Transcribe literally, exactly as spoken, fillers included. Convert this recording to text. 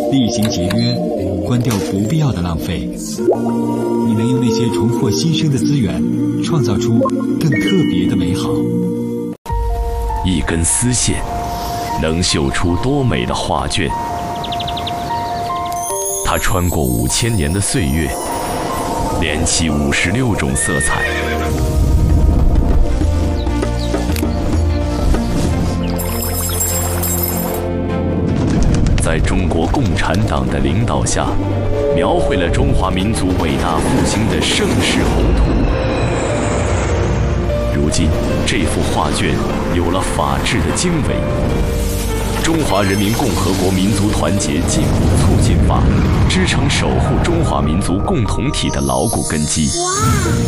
厉行节约，关掉不必要的浪费。你能用那些重获新生的资源，创造出更特别的美好。 一根丝线能绣出多美的画卷，它穿过五千年的岁月，连起五十六种色彩。在中国共产党的领导下，描绘了中华民族伟大复兴的盛世宏图。如今，这幅画卷有了法治的经纬。中华人民共和国民族团结进步促进法支撑守护中华民族共同体的牢固根基。